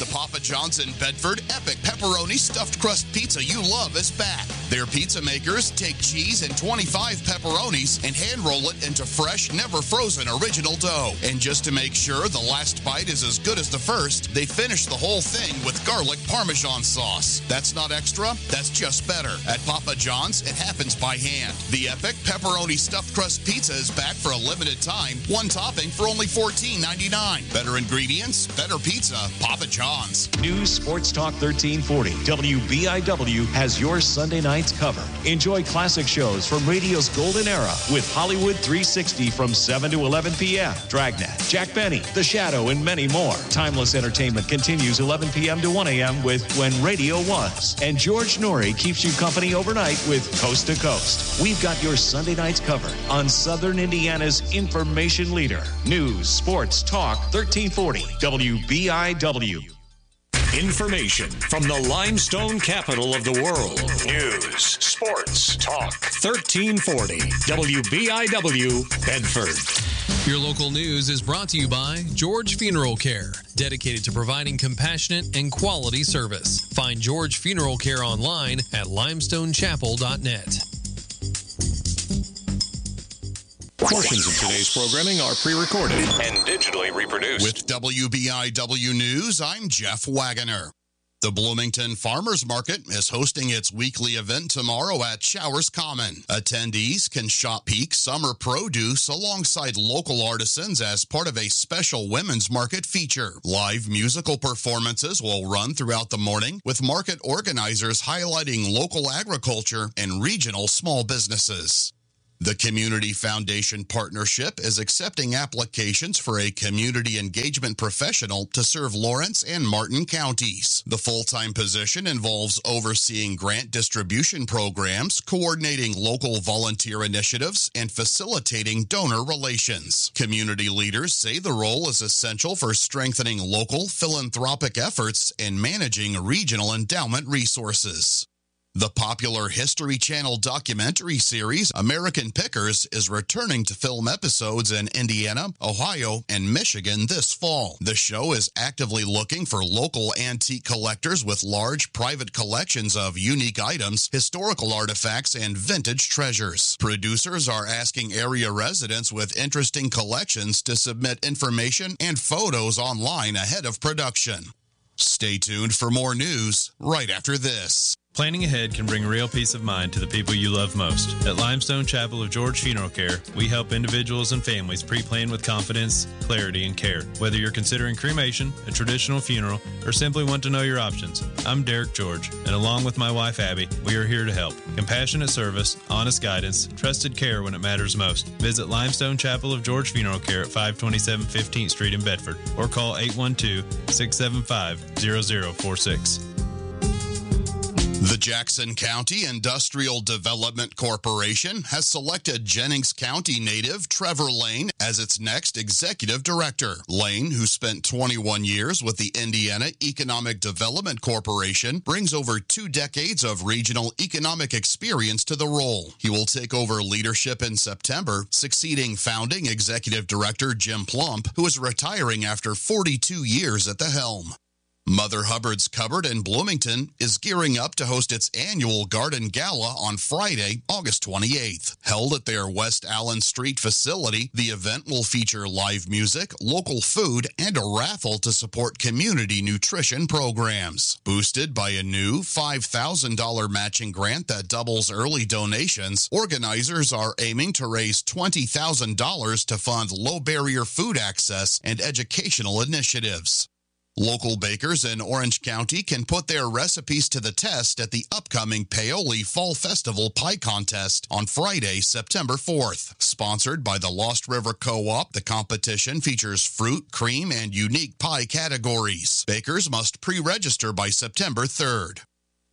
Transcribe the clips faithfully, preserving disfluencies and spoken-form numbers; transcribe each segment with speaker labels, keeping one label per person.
Speaker 1: The Papa John's in Bedford Epic Pepperoni Stuffed Crust Pizza you love is back. Their pizza makers take cheese and twenty-five pepperonis and hand roll it into fresh, never frozen original dough. And just to make sure the last bite is as good as the first, they finish the whole thing with garlic Parmesan sauce. That's not extra, that's just better. At Papa John's, it happens by hand. The Epic Pepperoni Stuffed Crust Pizza is back for a limited time. One topping for only fourteen ninety-nine. Better ingredients, better pizza, Papa John's.
Speaker 2: News Sports Talk thirteen forty. W B I W has your Sunday nights covered. Enjoy classic shows from radio's golden era with Hollywood three sixty from seven to eleven p.m. Dragnet, Jack Benny, The Shadow, and many more. Timeless entertainment continues eleven p.m. to one a.m. with When Radio Was. And George Norrie keeps you company overnight with Coast to Coast. We've got your Sunday nights covered on Southern Indiana's information leader. News Sports Talk thirteen forty. W B I W.
Speaker 3: Information from the limestone capital of the world. News, sports, talk. thirteen forty W B I W, Bedford.
Speaker 4: Your local news is brought to you by George Funeral Care, dedicated to providing compassionate and quality service. Find George Funeral Care online at limestone chapel dot net.
Speaker 3: Portions of today's programming are pre-recorded and digitally reproduced.
Speaker 1: With W B I W News, I'm Jeff Wagoner. The Bloomington Farmers Market is hosting its weekly event tomorrow at Showers Common. Attendees can shop peak summer produce alongside local artisans as part of a special women's market feature. Live musical performances will run throughout the morning, with market organizers highlighting local agriculture and regional small businesses. The Community Foundation Partnership is accepting applications for a community engagement professional to serve Lawrence and Martin counties. The full-time position involves overseeing grant distribution programs, coordinating local volunteer initiatives, and facilitating donor relations. Community leaders say the role is essential for strengthening local philanthropic efforts and managing regional endowment resources. The popular History Channel documentary series American Pickers is returning to film episodes in Indiana, Ohio, and Michigan this fall. The show is actively looking for local antique collectors with large private collections of unique items, historical artifacts, and vintage treasures. Producers are asking area residents with interesting collections to submit information and photos online ahead of production. Stay tuned for more news right after this.
Speaker 5: Planning ahead can bring real peace of mind to the people you love most. At Limestone Chapel of George Funeral Care, we help individuals and families pre-plan with confidence, clarity, and care. Whether you're considering cremation, a traditional funeral, or simply want to know your options, I'm Derek George, and along with my wife Abby, we are here to help. Compassionate service, honest guidance, trusted care when it matters most. Visit Limestone Chapel of George Funeral Care at five twenty-seven fifteenth Street in Bedford, or call eight one two, six seven five, zero zero four six.
Speaker 1: The Jackson County Industrial Development Corporation has selected Jennings County native Trevor Lane as its next executive director. Lane, who spent twenty-one years with the Indiana Economic Development Corporation, brings over two decades of regional economic experience to the role. He will take over leadership in September, succeeding founding executive director Jim Plump, who is retiring after forty-two years at the helm. Mother Hubbard's Cupboard in Bloomington is gearing up to host its annual Garden Gala on Friday, August twenty-eighth. Held at their West Allen Street facility, the event will feature live music, local food, and a raffle to support community nutrition programs. Boosted by a new five thousand dollars matching grant that doubles early donations, organizers are aiming to raise twenty thousand dollars to fund low-barrier food access and educational initiatives. Local bakers in Orange County can put their recipes to the test at the upcoming Paoli Fall Festival Pie Contest on Friday, September fourth. Sponsored by the Lost River Co-op, the competition features fruit, cream, and unique pie categories. Bakers must pre-register by September third.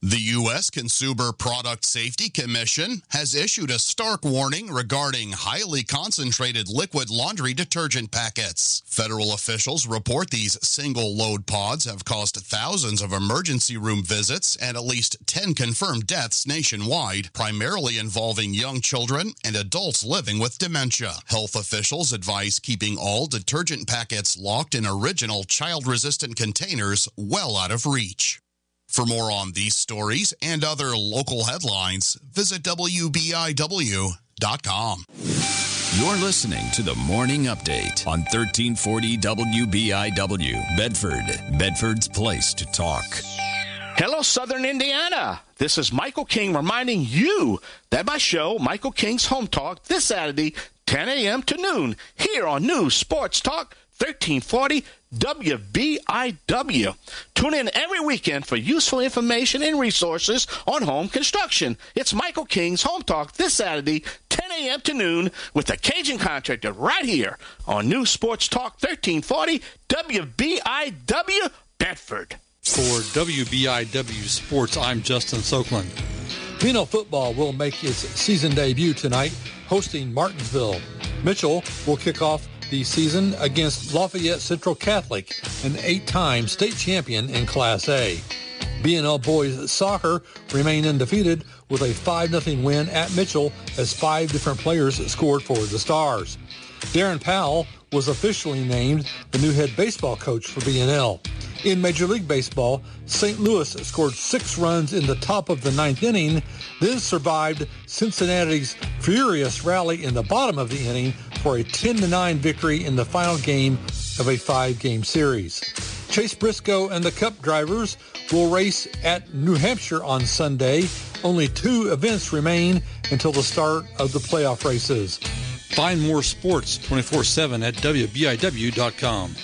Speaker 1: The U S Consumer Product Safety Commission has issued a stark warning regarding highly concentrated liquid laundry detergent packets. Federal officials report these single-load pods have caused thousands of emergency room visits and at least ten confirmed deaths nationwide, primarily involving young children and adults living with dementia. Health officials advise keeping all detergent packets locked in original child-resistant containers well out of reach. For more on these stories and other local headlines, visit W B I W dot com.
Speaker 6: You're listening to the Morning Update on thirteen forty W B I W, Bedford, Bedford's place to talk.
Speaker 7: Hello, Southern Indiana. This is Michael King reminding you that my show, Michael King's Home Talk, this Saturday, ten a.m. to noon, here on News Sports Talk, thirteen forty W B I W. Tune in every weekend for useful information and resources on home construction. It's Michael King's Home Talk this Saturday, ten a.m. to noon, with the Cajun Contractor right here on News Sports Talk thirteen forty W B I W Bedford.
Speaker 8: For W B I W Sports, I'm Justin Soakland. Reno football will make its season debut tonight, hosting Martinsville. Mitchell will kick off the season against Lafayette Central Catholic, an eight-time state champion in Class A. B and L boys soccer remain undefeated with a five nothing win at Mitchell as five different players scored for the Stars. Darren Powell was officially named the new head baseball coach for B and L. In Major League Baseball, Saint Louis scored six runs in the top of the ninth inning, then survived Cincinnati's furious rally in the bottom of the inning for a ten to nine victory in the final game of a five-game series. Chase Briscoe and the Cup drivers will race at New Hampshire on Sunday. Only two events remain until the start of the playoff races.
Speaker 9: Find more sports twenty-four seven at W B I W dot com.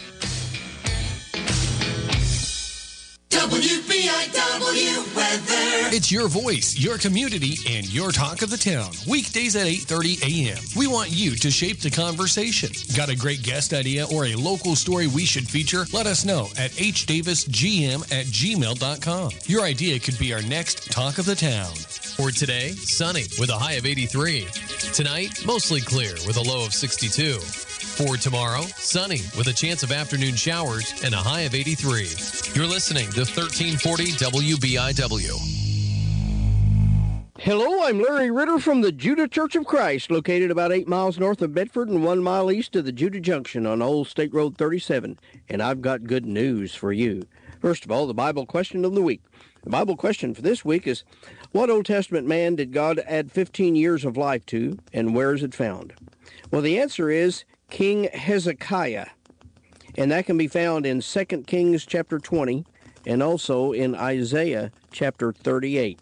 Speaker 10: W B I W weather.
Speaker 4: It's your voice, your community, and your talk of the town. Weekdays at eight thirty a.m. We want you to shape the conversation. Got a great guest idea or a local story we should feature? Let us know at h davis g m at gmail dot com. Your idea could be our next talk of the town. For today, sunny with a high of eighty-three. Tonight, mostly clear with a low of sixty-two. For tomorrow, sunny with a chance of afternoon showers and a high of eighty-three. You're listening to thirteen forty W B I W.
Speaker 11: Hello, I'm Larry Ritter from the Judah Church of Christ, located about eight miles north of Bedford and one mile east of the Judah Junction on Old State Road thirty-seven. And I've got good news for you. First of all, the Bible question of the week. The Bible question for this week is, what Old Testament man did God add fifteen years of life to, and where is it found? Well, the answer is King Hezekiah, and that can be found in Second Kings chapter twenty and also in Isaiah chapter thirty-eight.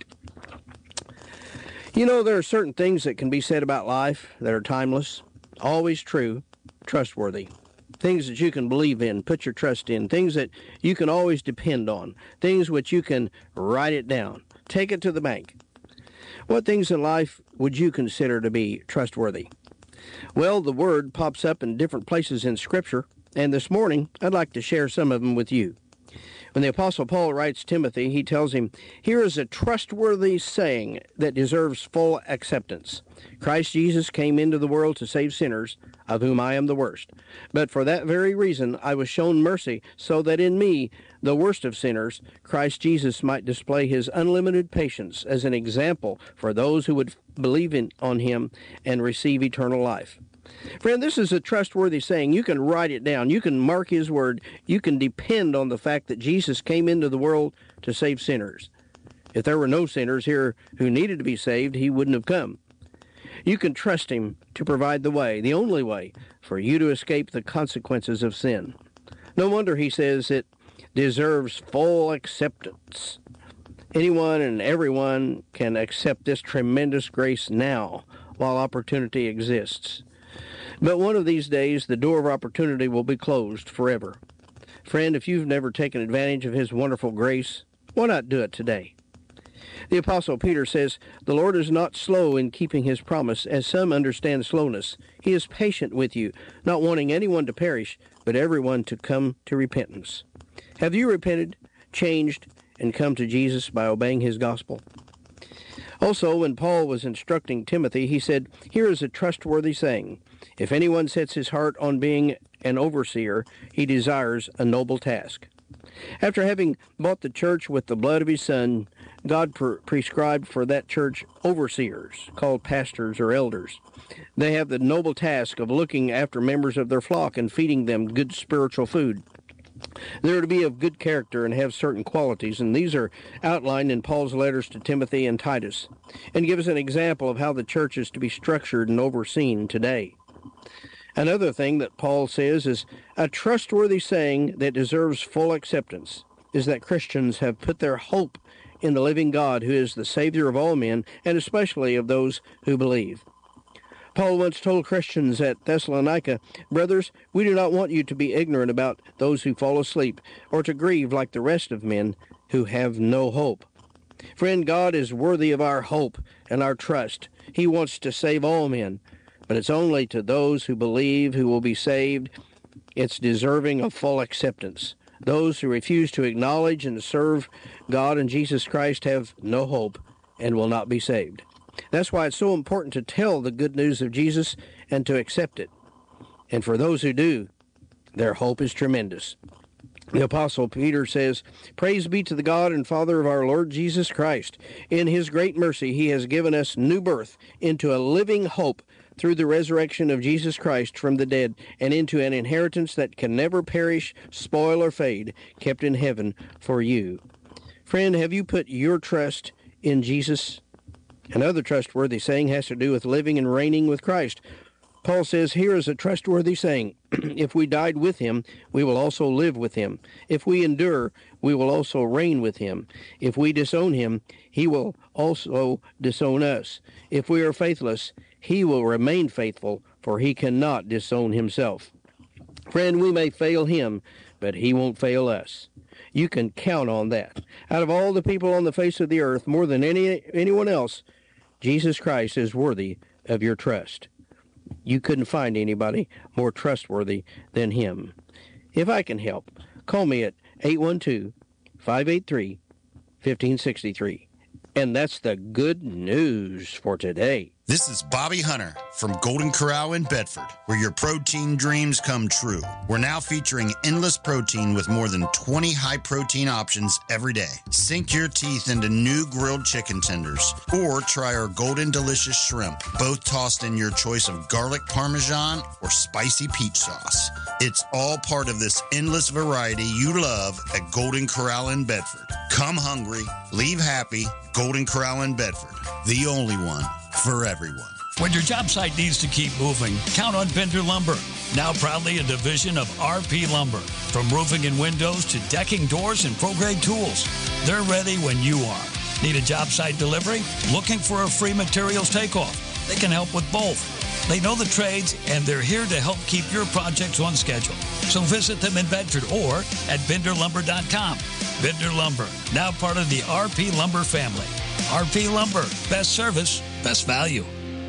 Speaker 11: You know, there are certain things that can be said about life that are timeless, always true, trustworthy. Things that you can believe in, put your trust in, things that you can always depend on, things which you can write it down, take it to the bank. What things in life would you consider to be trustworthy? Well, the word pops up in different places in Scripture, and this morning I'd like to share some of them with you. When the Apostle Paul writes Timothy, he tells him, here is a trustworthy saying that deserves full acceptance. Christ Jesus came into the world to save sinners, of whom I am the worst. But for that very reason I was shown mercy, so that in me, the worst of sinners, Christ Jesus might display his unlimited patience as an example for those who would believe in, on him and receive eternal life. Friend, this is a trustworthy saying. You can write it down. You can mark his word. You can depend on the fact that Jesus came into the world to save sinners. If there were no sinners here who needed to be saved, he wouldn't have come. You can trust him to provide the way, the only way, for you to escape the consequences of sin. No wonder he says it deserves full acceptance. Anyone and everyone can accept this tremendous grace now while opportunity exists. But one of these days, the door of opportunity will be closed forever. Friend, if you've never taken advantage of his wonderful grace, why not do it today? The Apostle Peter says, the Lord is not slow in keeping his promise, as some understand slowness. He is patient with you, not wanting anyone to perish, but everyone to come to repentance. Have you repented, changed, and come to Jesus by obeying his gospel? Also, when Paul was instructing Timothy, he said, "Here is a trustworthy saying. If anyone sets his heart on being an overseer, he desires a noble task." After having bought the church with the blood of his Son, God pre- prescribed for that church overseers, called pastors or elders. They have the noble task of looking after members of their flock and feeding them good spiritual food. They are to be of good character and have certain qualities, and these are outlined in Paul's letters to Timothy and Titus, and give us an example of how the church is to be structured and overseen today. Another thing that Paul says is a trustworthy saying that deserves full acceptance is that Christians have put their hope in the living God who is the Savior of all men, and especially of those who believe. Paul once told Christians at Thessalonica, "Brothers, we do not want you to be ignorant about those who fall asleep, or to grieve like the rest of men who have no hope." Friend, God is worthy of our hope and our trust. He wants to save all men, but it's only to those who believe who will be saved. It's deserving of full acceptance. Those who refuse to acknowledge and serve God and Jesus Christ have no hope and will not be saved. That's why it's so important to tell the good news of Jesus and to accept it. And for those who do, their hope is tremendous. The Apostle Peter says, "Praise be to the God and Father of our Lord Jesus Christ. In his great mercy he has given us new birth into a living hope through the resurrection of Jesus Christ from the dead, and into an inheritance that can never perish, spoil, or fade, kept in heaven for you." Friend, have you put your trust in Jesus? Another trustworthy saying has to do with living and reigning with Christ. Paul says, "Here is a trustworthy saying. If we died with him, we will also live with him. If we endure, we will also reign with him. If we disown him, he will also disown us. If we are faithless, he will remain faithful, for he cannot disown himself." Friend, we may fail him, but he won't fail us. You can count on that. Out of all the people on the face of the earth, more than any anyone else, Jesus Christ is worthy of your trust. You couldn't find anybody more trustworthy than him. If I can help, call me at eight one two, five eight three, one five six three. And that's the good news for today.
Speaker 12: This is Bobby Hunter from Golden Corral in Bedford, where your protein dreams come true. We're now featuring endless protein with more than twenty high-protein options every day. Sink your teeth into new grilled chicken tenders, or try our Golden Delicious Shrimp, both tossed in your choice of garlic parmesan or spicy peach sauce. It's all part of this endless variety you love at Golden Corral in Bedford. Come hungry, leave happy. Golden Corral in Bedford, the only one for everyone.
Speaker 13: When your job site needs to keep moving, count on Bender Lumber. Now proudly a division of R P Lumber. From roofing and windows to decking, doors, and pro-grade tools, they're ready when you are. Need a job site delivery? Looking for a free materials takeoff? They can help with both. They know the trades, and they're here to help keep your projects on schedule. So visit them in Bedford or at bender lumber dot com. Bender Lumber, now part of the R P Lumber family. R P Lumber, best service, best value.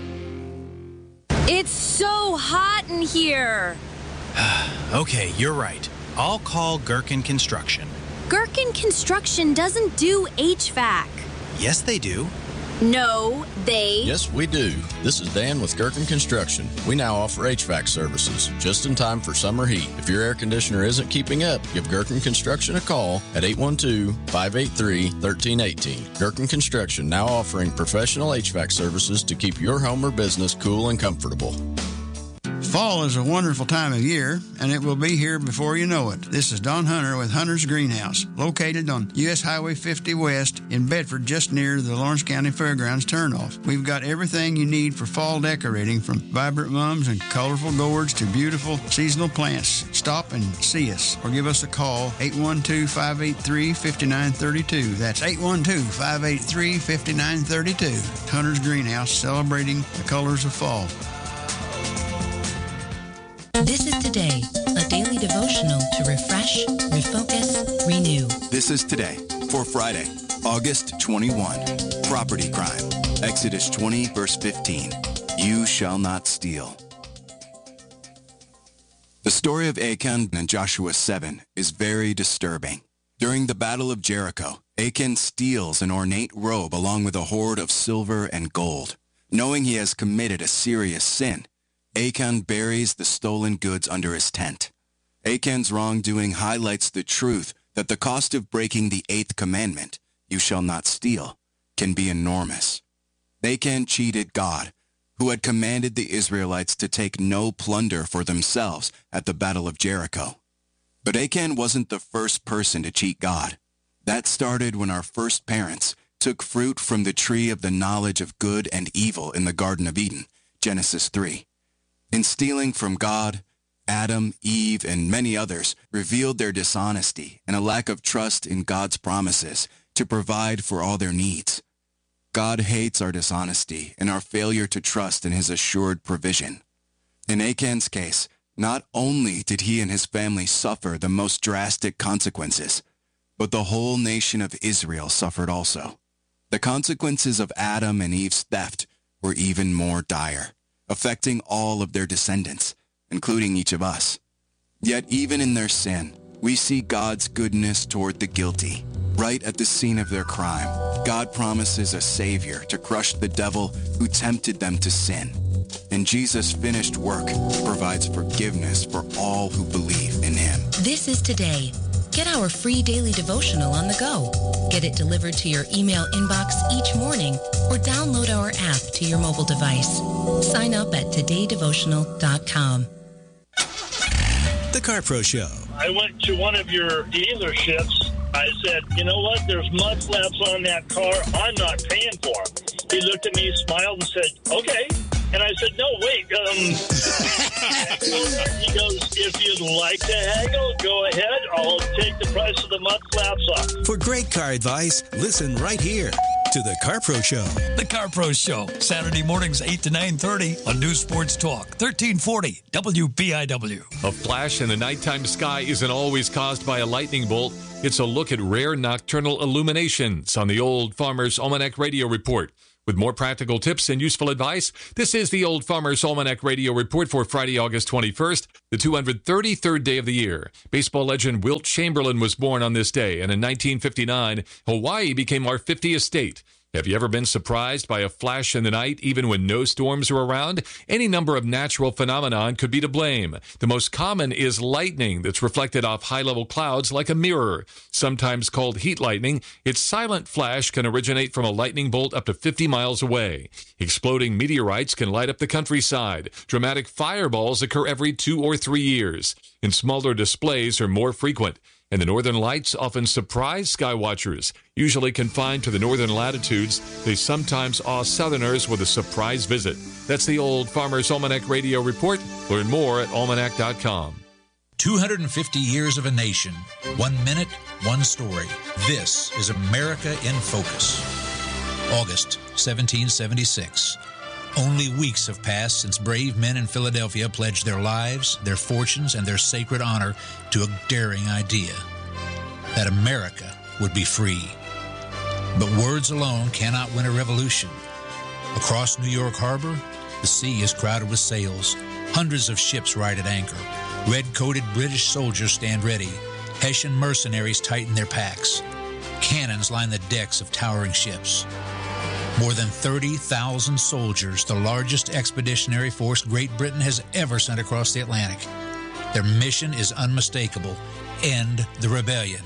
Speaker 14: It's so hot in here.
Speaker 15: Okay, you're right. I'll call Gherkin Construction.
Speaker 14: Gherkin Construction doesn't do H V A C.
Speaker 15: Yes, they do.
Speaker 14: No, they...
Speaker 16: Yes, we do. This is Dan with Gherkin Construction. We now offer H V A C services, just in time for summer heat. If your air conditioner isn't keeping up, give Gherkin Construction a call at eight one two, five eight three, one three one eight. Gherkin Construction now offering professional H V A C services to keep your home or business cool and comfortable.
Speaker 17: Fall is a wonderful time of year, and it will be here before you know it. This is Don Hunter with Hunter's Greenhouse, located on U S Highway fifty West in Bedford, just near the Lawrence County Fairgrounds turnoff. We've got everything you need for fall decorating, from vibrant mums and colorful gourds to beautiful seasonal plants. Stop and see us, or give us a call, eight one two, five eight three, five nine three two. That's eight one two, five eight three, five nine three two. Hunter's Greenhouse, celebrating the colors of fall.
Speaker 18: This is Today, a daily devotional to refresh, refocus, renew.
Speaker 19: This is Today for Friday, August twenty-first. Property crime. Exodus twenty, verse fifteen. You shall not steal. The story of Achan in Joshua seven is very disturbing. During the Battle of Jericho, Achan steals an ornate robe along with a hoard of silver and gold. Knowing he has committed a serious sin, Achan buries the stolen goods under his tent. Achan's wrongdoing highlights the truth that the cost of breaking the eighth commandment, "You shall not steal," can be enormous. Achan cheated God, who had commanded the Israelites to take no plunder for themselves at the Battle of Jericho. But Achan wasn't the first person to cheat God. That started when our first parents took fruit from the tree of the knowledge of good and evil in the Garden of Eden, Genesis three. In stealing from God, Adam, Eve, and many others revealed their dishonesty and a lack of trust in God's promises to provide for all their needs. God hates our dishonesty and our failure to trust in his assured provision. In Achan's case, not only did he and his family suffer the most drastic consequences, but the whole nation of Israel suffered also. The consequences of Adam and Eve's theft were even more dire, affecting all of their descendants, including each of us. Yet even in their sin, we see God's goodness toward the guilty. Right at the scene of their crime, God promises a Savior to crush the devil who tempted them to sin. And Jesus' finished work provides forgiveness for all who believe in him.
Speaker 18: This is Today. Get our free daily devotional on the go. Get it delivered to your email inbox each morning or download our app to your mobile device. Sign up at today devotional dot com.
Speaker 20: The CarPro Show.
Speaker 21: I went to one of your dealerships. I said, you know what? There's mud flaps on that car. I'm not paying for them. He looked at me, smiled, and said, okay. And I said, no, wait. Um, he goes, if you'd like to haggle, go ahead. I'll take the price of the mud flaps off.
Speaker 20: For great car advice, listen right here to The CarPro Show.
Speaker 13: The CarPro Show, Saturday mornings eight to nine thirty on News Sports Talk, thirteen forty W B I W.
Speaker 22: A flash in the nighttime sky isn't always caused by a lightning bolt. It's a look at rare nocturnal illuminations on the Old Farmer's Almanac Radio Report. With more practical tips and useful advice, this is the Old Farmer's Almanac Radio Report for Friday, August twenty-first, the two hundred thirty-third day of the year. Baseball legend Wilt Chamberlain was born on this day, and in nineteen fifty-nine, Hawaii became our fiftieth state. Have you ever been surprised by a flash in the night, even when no storms are around? Any number of natural phenomenon could be to blame. The most common is lightning that's reflected off high-level clouds like a mirror. Sometimes called heat lightning, its silent flash can originate from a lightning bolt up to fifty miles away. Exploding meteorites can light up the countryside. Dramatic fireballs occur every two or three years. And smaller displays are more frequent. And the northern lights often surprise skywatchers. Usually confined to the northern latitudes, they sometimes awe southerners with a surprise visit. That's the Old Farmer's Almanac Radio Report. Learn more at almanac dot com.
Speaker 23: two hundred fifty years of a nation. One minute, one story. This is America in Focus. August seventeen seventy-six. Only weeks have passed since brave men in Philadelphia pledged their lives, their fortunes, and their sacred honor to a daring idea, that America would be free. But words alone cannot win a revolution. Across New York Harbor, the sea is crowded with sails. Hundreds of ships ride at anchor. Red-coated British soldiers stand ready. Hessian mercenaries tighten their packs. Cannons line the decks of towering ships. More than thirty thousand soldiers, the largest expeditionary force Great Britain has ever sent across the Atlantic. Their mission is unmistakable: end the rebellion.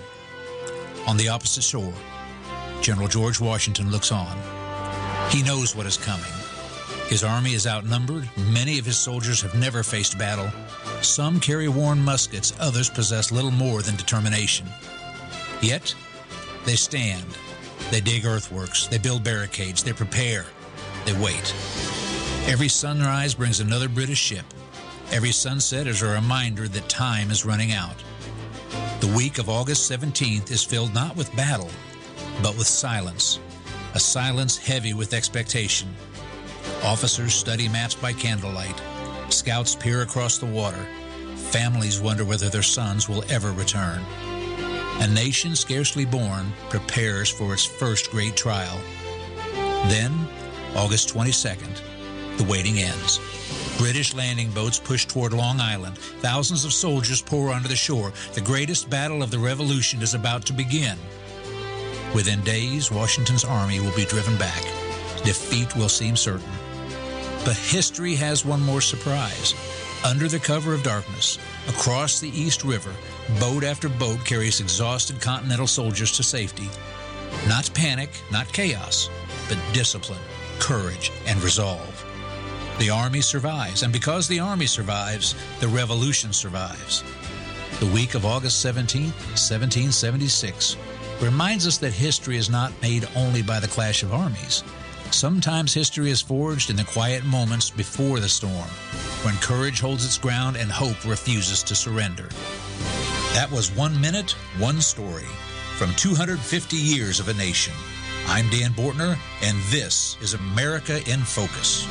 Speaker 23: On the opposite shore, General George Washington looks on. He knows what is coming. His army is outnumbered. Many of his soldiers have never faced battle. Some carry worn muskets. Others possess little more than determination. Yet, they stand. They dig earthworks, they build barricades, they prepare, they wait. Every sunrise brings another British ship. Every sunset is a reminder that time is running out. The week of August seventeenth is filled not with battle, but with silence. A silence heavy with expectation. Officers study maps by candlelight. Scouts peer across the water. Families wonder whether their sons will ever return. A nation scarcely born prepares for its first great trial. Then, August twenty-second, the waiting ends. British landing boats push toward Long Island. Thousands of soldiers pour onto the shore. The greatest battle of the Revolution is about to begin. Within days, Washington's army will be driven back. Defeat will seem certain. But history has one more surprise. Under the cover of darkness, across the East River, boat after boat carries exhausted Continental soldiers to safety. Not panic, not chaos, but discipline, courage, and resolve. The Army survives, and because the Army survives, the Revolution survives. The week of August seventeenth, seventeen seventy-six, reminds us that history is not made only by the clash of armies. Sometimes history is forged in the quiet moments before the storm, when courage holds its ground and hope refuses to surrender. That was One Minute, One Story, from two hundred fifty years of a nation. I'm Dan Bortner, and this is America in Focus.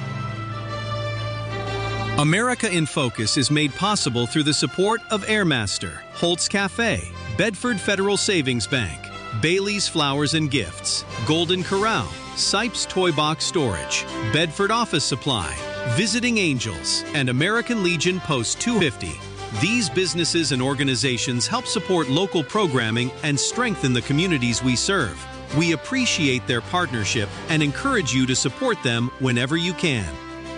Speaker 2: America in Focus is made possible through the support of Airmaster, Holtz Cafe, Bedford Federal Savings Bank, Bailey's Flowers and Gifts, Golden Corral, Sipes Toy Box Storage, Bedford Office Supply, Visiting Angels, and American Legion Post two fifty. These businesses and organizations help support local programming and strengthen the communities we serve. We appreciate their partnership and encourage you to support them whenever you can.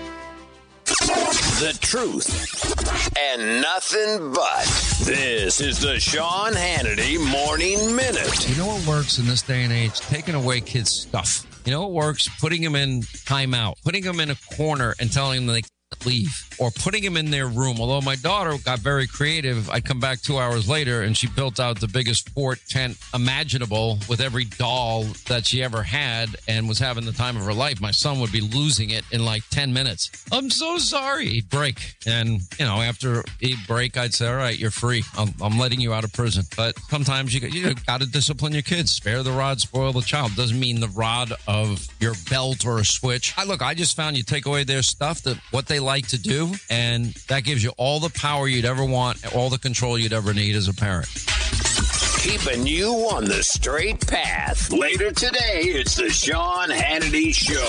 Speaker 3: The truth and nothing but. This is the Sean Hannity Morning Minute.
Speaker 5: You know what works in this day and age? Taking away kids' stuff. You know what works? Putting them in timeout. Putting them in a corner and telling them they can't leave. Or putting them in their room. Although my daughter got very creative, I'd come back two hours later and she built out the biggest fort tent imaginable with every doll that she ever had and was having the time of her life. My son would be losing it in like ten minutes. I'm so sorry. He'd break. And, you know, after he'd break, I'd say, all right, you're free. I'm, I'm letting you out of prison. But sometimes you, you got to discipline your kids. Spare the rod, spoil the child. Doesn't mean the rod of your belt or a switch. I, look, I just found you take away their stuff, that what they like to do, and that gives you all the power you'd ever want, all the control you'd ever need as a parent.
Speaker 3: Keeping you on the straight path. Later today, it's the Sean Hannity Show.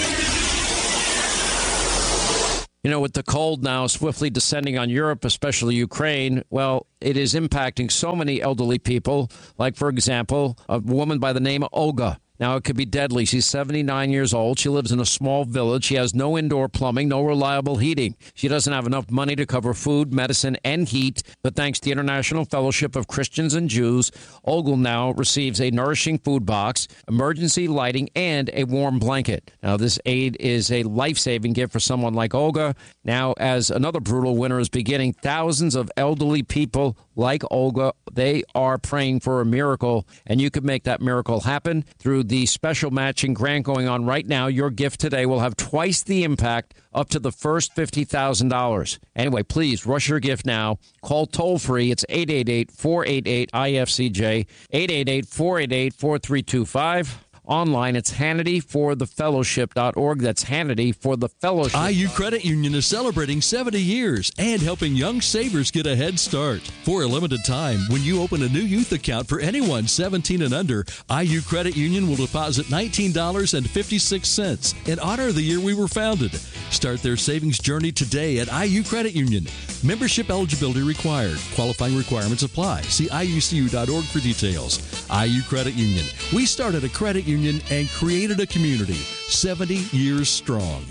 Speaker 5: You know, with the cold now swiftly descending on Europe, especially Ukraine, well, it is impacting so many elderly people, like, for example, a woman by the name of Olga. Now, it could be deadly. She's seventy-nine years old. She lives in a small village. She has no indoor plumbing, no reliable heating. She doesn't have enough money to cover food, medicine, and heat. But thanks to the International Fellowship of Christians and Jews, Olga now receives a nourishing food box, emergency lighting, and a warm blanket. Now, this aid is a life-saving gift for someone like Olga. Now, as another brutal winter is beginning, thousands of elderly people like Olga, they are praying for a miracle, and you could make that miracle happen through the special matching grant going on right now. Your gift today will have twice the impact, up to the first fifty thousand dollars. Anyway, please rush your gift now. Call toll-free. It's eight eight eight, four eight eight, I F C J, eight eight eight, four eight eight, four three two five. Online, it's Hannity for the Fellowship dot org. That's Hannity for the Fellowship.
Speaker 24: I U Credit Union is celebrating seventy years and helping young savers get a head start. For a limited time, when you open a new youth account for anyone seventeen and under, I U Credit Union will deposit nineteen dollars and fifty-six cents in honor of the year we were founded. Start their savings journey today at I U Credit Union. Membership eligibility required. Qualifying requirements apply. See I U C U dot org for details. I U Credit Union. We started a credit union and created a community seventy years strong.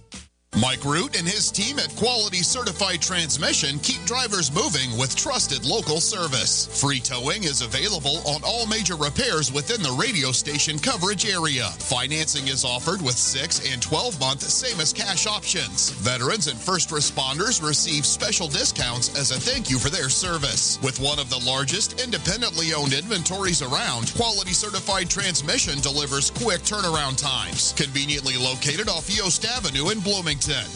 Speaker 1: Mike Root and his team at Quality Certified Transmission keep drivers moving with trusted local service. Free towing is available on all major repairs within the radio station coverage area. Financing is offered with six and twelve month same as cash options. Veterans and first responders receive special discounts as a thank you for their service. With one of the largest independently owned inventories around, Quality Certified Transmission delivers quick turnaround times. Conveniently located off Yost Avenue in Bloomington.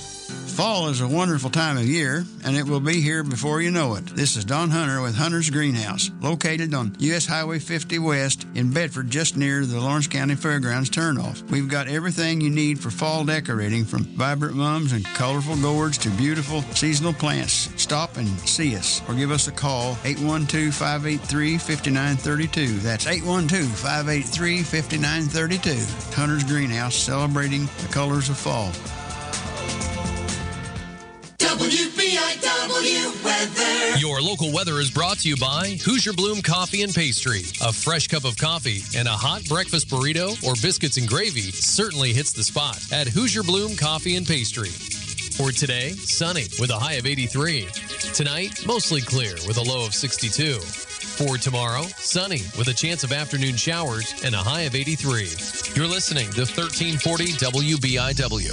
Speaker 17: Fall is a wonderful time of year, and it will be here before you know it. This is Don Hunter with Hunter's Greenhouse, located on U S Highway fifty West in Bedford, just near the Lawrence County Fairgrounds turnoff. We've got everything you need for fall decorating, from vibrant mums and colorful gourds to beautiful seasonal plants. Stop and see us, or give us a call, eight one two, five eight three, five nine three two. That's eight one two, five eight three, five nine three two. Hunter's Greenhouse, celebrating the colors of fall.
Speaker 10: W B I W weather.
Speaker 4: Your local weather is brought to you by Hoosier Bloom Coffee and Pastry. A fresh cup of coffee and a hot breakfast burrito or biscuits and gravy certainly hits the spot at Hoosier Bloom Coffee and Pastry. For today, sunny with a high of eighty-three. Tonight, mostly clear with a low of sixty-two. For tomorrow, sunny with a chance of afternoon showers and a high of eighty-three. You're listening to thirteen forty W B I W.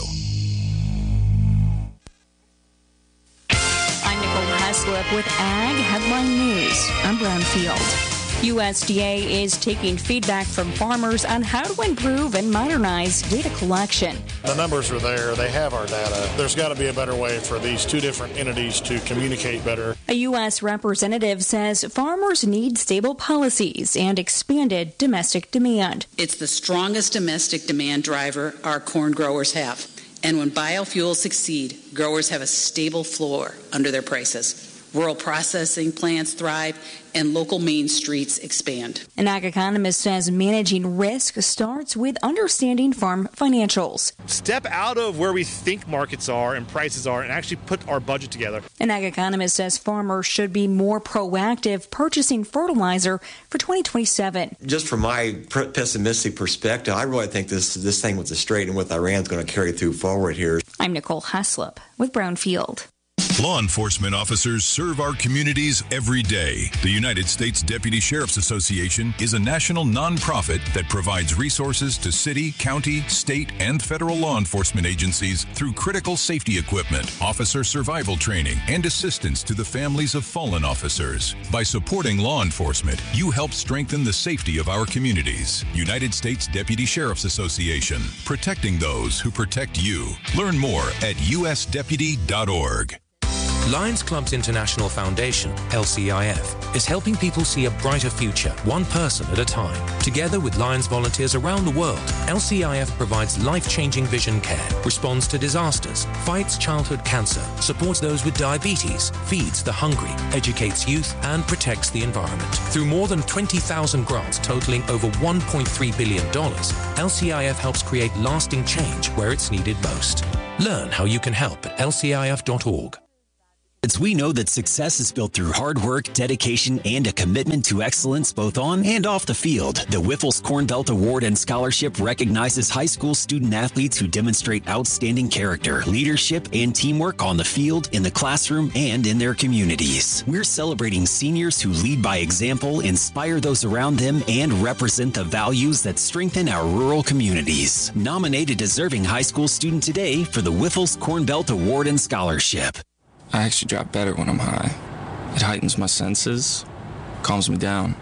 Speaker 6: I'm Nicole Heslip with Ag Headline News. I'm Brownfield. U S D A is taking feedback from farmers on how to improve and modernize data collection.
Speaker 7: The numbers are there. They have our data. There's got to be a better way for these two different entities to communicate better.
Speaker 6: A U S representative says farmers need stable policies and expanded domestic demand.
Speaker 8: It's the strongest domestic demand driver our corn growers have. And when biofuels succeed, growers have a stable floor under their prices. Rural processing plants thrive, and local main streets expand.
Speaker 6: An ag economist says managing risk starts with understanding farm financials.
Speaker 9: Step out of where we think markets are and prices are and actually put our budget together.
Speaker 6: An ag economist says farmers should be more proactive purchasing fertilizer for twenty twenty-seven.
Speaker 25: Just from my pessimistic perspective, I really think this, this thing with the strait and with Iran is going to carry through forward here.
Speaker 6: I'm Nicole Heslip with Brownfield.
Speaker 26: Law enforcement officers serve our communities every day. The United States Deputy Sheriff's Association is a national nonprofit that provides resources to city, county, state, and federal law enforcement agencies through critical safety equipment, officer survival training, and assistance to the families of fallen officers. By supporting law enforcement, you help strengthen the safety of our communities. United States Deputy Sheriff's Association, protecting those who protect you. Learn more at U S deputy dot org.
Speaker 27: Lions Clubs International Foundation, L C I F, is helping people see a brighter future, one person at a time. Together with Lions volunteers around the world, L C I F provides life-changing vision care, responds to disasters, fights childhood cancer, supports those with diabetes, feeds the hungry, educates youth, and protects the environment. Through more than twenty thousand grants totaling over one point three billion dollars, L C I F helps create lasting change where it's needed most. Learn how you can help at L C I F dot org.
Speaker 28: It's we know that success is built through hard work, dedication, and a commitment to excellence both on and off the field. The Wiffles Corn Belt Award and Scholarship recognizes high school student athletes who demonstrate outstanding character, leadership, and teamwork on the field, in the classroom, and in their communities. We're celebrating seniors who lead by example, inspire those around them, and represent the values that strengthen our rural communities. Nominate a deserving high school student today for the Wiffles Corn Belt Award and Scholarship.
Speaker 29: I actually drop better when I'm high. It heightens my senses, calms me down.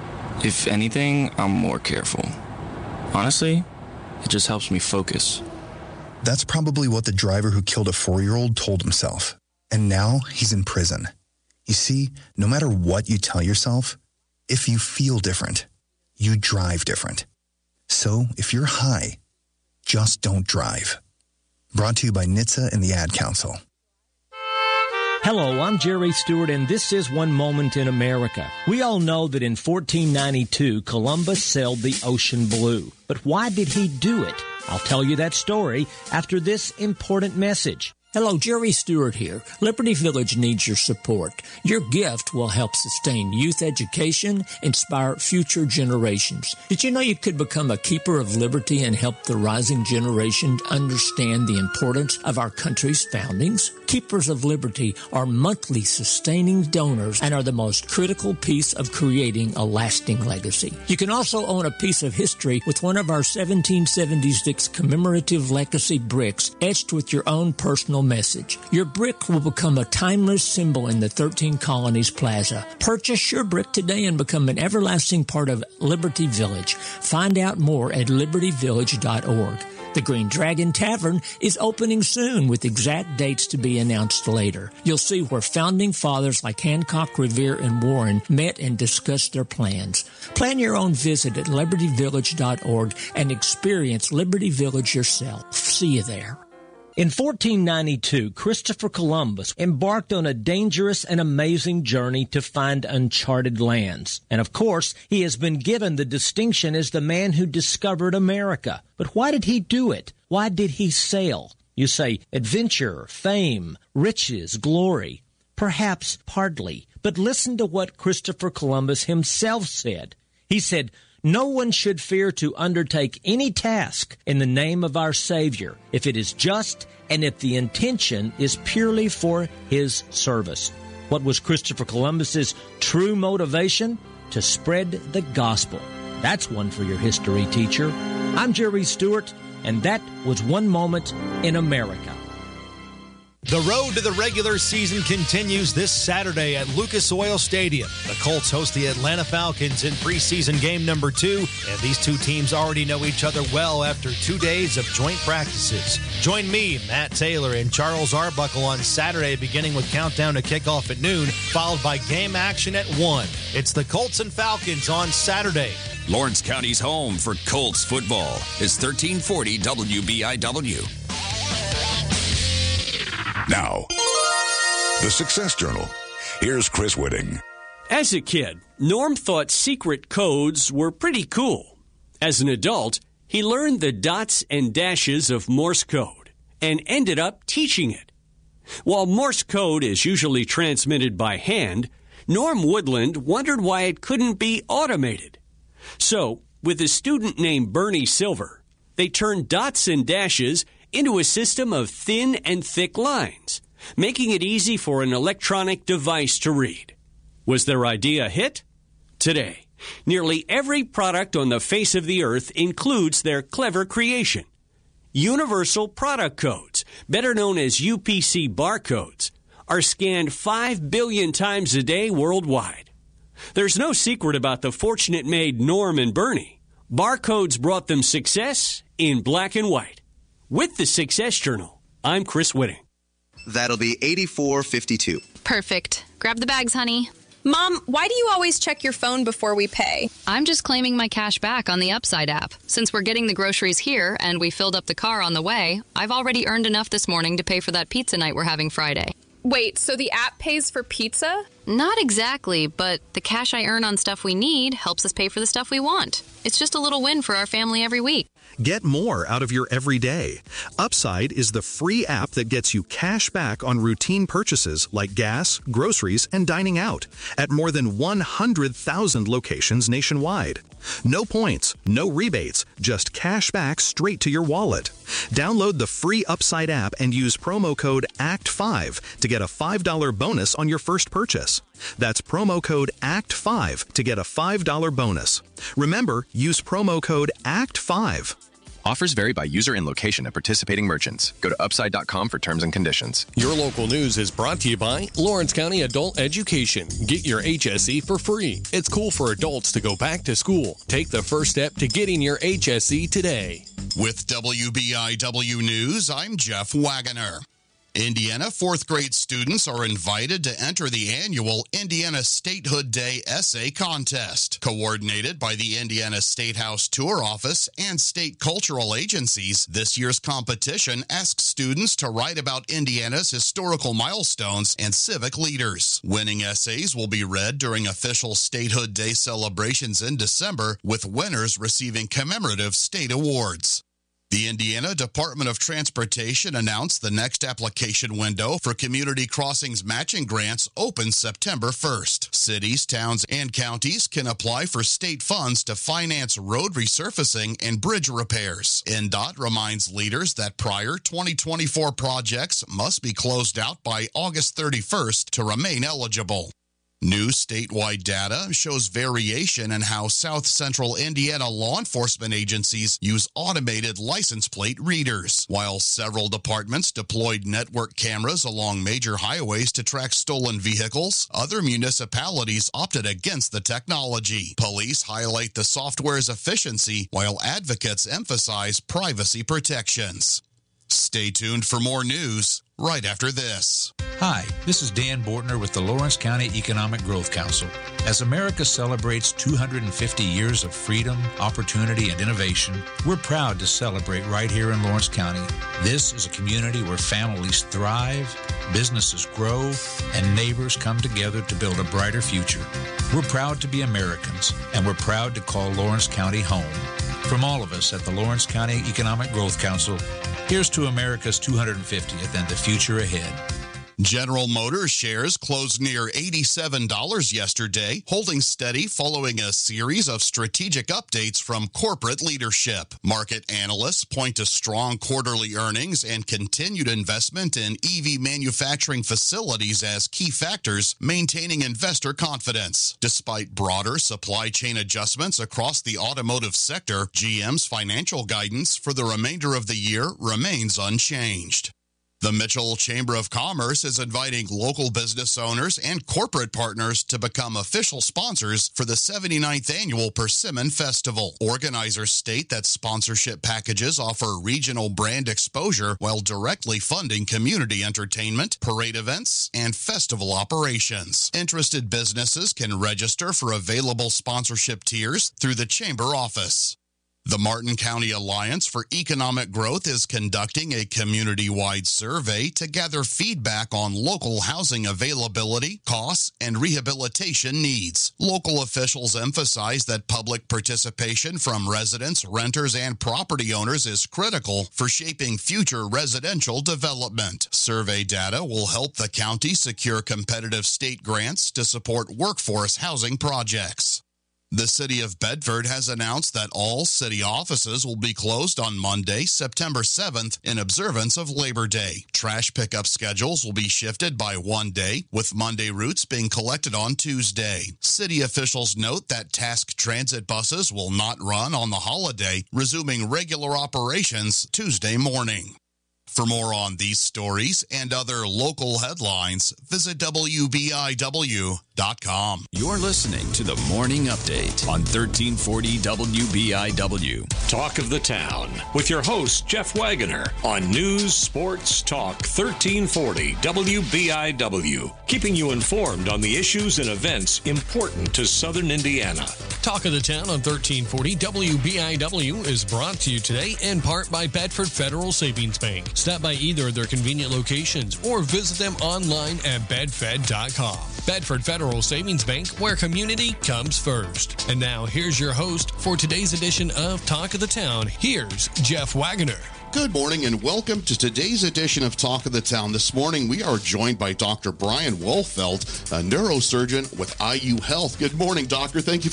Speaker 29: If anything, I'm more careful. Honestly, it just helps me focus.
Speaker 30: That's probably what the driver who killed a four-year-old told himself. And now he's in prison. You see, no matter what you tell yourself, if you feel different, you drive different. So if you're high, just don't drive. Brought to you by N H T S A and the Ad Council.
Speaker 31: Hello, I'm Jerry Stewart, and this is One Moment in America. We all know that in fourteen ninety-two, Columbus sailed the ocean blue. But why did he do it? I'll tell you that story after this important message.
Speaker 32: Hello, Jerry Stewart here. Liberty Village needs your support. Your gift will help sustain youth education, inspire future generations. Did you know you could become a keeper of liberty and help the rising generation understand the importance of our country's foundings? Keepers of Liberty are monthly sustaining donors and are the most critical piece of creating a lasting legacy. You can also own a piece of history with one of our seventeen seventy-six commemorative legacy bricks etched with your own personal message. Your brick will become a timeless symbol in the thirteen Colonies Plaza. Purchase your brick today and become an everlasting part of Liberty Village. Find out more at liberty village dot org. The Green Dragon Tavern is opening soon with exact dates to be announced later. You'll see where founding fathers like Hancock, Revere, and Warren met and discussed their plans. Plan your own visit at liberty village dot org and experience Liberty Village yourself. See you there.
Speaker 31: In fourteen ninety-two, Christopher Columbus embarked on a dangerous and amazing journey to find uncharted lands. And of course, he has been given the distinction as the man who discovered America. But why did he do it? Why did he sail? You say adventure, fame, riches, glory. Perhaps partly. But listen to what Christopher Columbus himself said. He said, "No one should fear to undertake any task in the name of our Savior if it is just and if the intention is purely for his service." What was Christopher Columbus's true motivation? To spread the gospel. That's one for your history teacher. I'm Jerry Stewart, and that was One Moment in America.
Speaker 11: The road to the regular season continues this Saturday at Lucas Oil Stadium. The Colts host the Atlanta Falcons in preseason game number two, and these two teams already know each other well after two days of joint practices. Join me, Matt Taylor, and Charles Arbuckle on Saturday, beginning with countdown to kickoff at noon, followed by game action at one. It's the Colts and Falcons on Saturday.
Speaker 12: Lawrence County's home for Colts football is thirteen forty W B I W.
Speaker 13: Now, the Success Journal. Here's Chris Whitting.
Speaker 14: As a kid, Norm thought secret codes were pretty cool. As an adult, he learned the dots and dashes of Morse code and ended up teaching it. While Morse code is usually transmitted by hand, Norm Woodland wondered why it couldn't be automated. So, with a student named Bernie Silver, they turned dots and dashes into a system of thin and thick lines, making it easy for an electronic device to read. Was their idea a hit? Today, nearly every product on the face of the earth includes their clever creation. Universal Product Codes, better known as U P C barcodes, are scanned five billion times a day worldwide. There's no secret about the fortunate-made Norm and Bernie. Barcodes brought them success in black and white. With the Success Journal, I'm Chris Whitting.
Speaker 15: That'll be eighty-four fifty-two.
Speaker 16: Perfect. Grab the bags, honey.
Speaker 18: Mom, why do you always check your phone before we pay?
Speaker 16: I'm just claiming my cash back on the Upside app. Since we're getting the groceries here and we filled up the car on the way, I've already earned enough this morning to pay for that pizza night we're having Friday.
Speaker 18: Wait, so the app pays for pizza?
Speaker 16: Not exactly, but the cash I earn on stuff we need helps us pay for the stuff we want. It's just a little win for our family every week.
Speaker 19: Get more out of your everyday. Upside is the free app that gets you cash back on routine purchases like gas, groceries, and dining out at more than one hundred thousand locations nationwide. No points, no rebates, just cash back straight to your wallet. Download the free Upside app and use promo code A C T five to get a five dollars bonus on your first purchase. That's promo code A C T five to get a five dollars bonus. Remember, use promo code A C T five.
Speaker 20: Offers vary by user and location at participating merchants. Go to upside dot com for terms and conditions.
Speaker 21: Your local news is brought to you by Lawrence County Adult Education. Get your H S E for free. It's cool for adults to go back to school. Take the first step to getting your H S E today.
Speaker 1: With W B I W News, I'm Jeff Wagoner. Indiana fourth grade students are invited to enter the annual Indiana Statehood Day Essay Contest. Coordinated by the Indiana State House Tour Office and state cultural agencies, this year's competition asks students to write about Indiana's historical milestones and civic leaders. Winning essays will be read during official Statehood Day celebrations in December, with winners receiving commemorative state awards. The Indiana Department of Transportation announced the next application window for Community Crossings matching grants opens September first. Cities, towns, and counties can apply for state funds to finance road resurfacing and bridge repairs. N D O T reminds leaders that prior twenty twenty-four projects must be closed out by August thirty-first to remain eligible. New statewide data shows variation in how South Central Indiana law enforcement agencies use automated license plate readers. While several departments deployed network cameras along major highways to track stolen vehicles, other municipalities opted against the technology. Police highlight the software's efficiency, while advocates emphasize privacy protections. Stay tuned for more news right after this.
Speaker 22: Hi, this is Dan Bortner with the Lawrence County Economic Growth Council. As America celebrates two hundred fifty years of freedom, opportunity, and innovation, we're proud to celebrate right here in Lawrence County. This is a community where families thrive, businesses grow, and neighbors come together to build a brighter future. We're proud to be Americans, and we're proud to call Lawrence County home. From all of us at the Lawrence County Economic Growth Council, here's to America's two hundred fiftieth and the future ahead.
Speaker 1: General Motors shares closed near eighty-seven dollars yesterday, holding steady following a series of strategic updates from corporate leadership. Market analysts point to strong quarterly earnings and continued investment in E V manufacturing facilities as key factors maintaining investor confidence. Despite broader supply chain adjustments across the automotive sector, G M's financial guidance for the remainder of the year remains unchanged. The Mitchell Chamber of Commerce is inviting local business owners and corporate partners to become official sponsors for the seventy-ninth Annual Persimmon Festival. Organizers state that sponsorship packages offer regional brand exposure while directly funding community entertainment, parade events, and festival operations. Interested businesses can register for available sponsorship tiers through the Chamber office. The Martin County Alliance for Economic Growth is conducting a community-wide survey to gather feedback on local housing availability, costs, and rehabilitation needs. Local officials emphasize that public participation from residents, renters, and property owners is critical for shaping future residential development. Survey data will help the county secure competitive state grants to support workforce housing projects. The City of Bedford has announced that all city offices will be closed on Monday, September seventh, in observance of Labor Day. Trash pickup schedules will be shifted by one day, with Monday routes being collected on Tuesday. City officials note that task transit buses will not run on the holiday, resuming regular operations Tuesday morning. For more on these stories and other local headlines, visit W B I W dot com.
Speaker 12: You're listening to the Morning Update on thirteen forty W B I W.
Speaker 14: Talk of the Town with your host, Jeff Wagoner, on News Sports Talk thirteen forty W B I W, keeping you informed on the issues and events important to Southern Indiana.
Speaker 21: Talk of the Town on thirteen forty W B I W is brought to you today in part by Bedford Federal Savings Bank. Stop by either of their convenient locations or visit them online at bedfed dot com. Bedford Federal Savings Bank, where community comes first. And now here's your host for today's edition of Talk of the Town. Here's Jeff Wagoner.
Speaker 2: Good morning and welcome to today's edition of Talk of the Town. This morning we are joined by Doctor Brian Wolfeld, a neurosurgeon with I U Health. Good morning, doctor. Thank you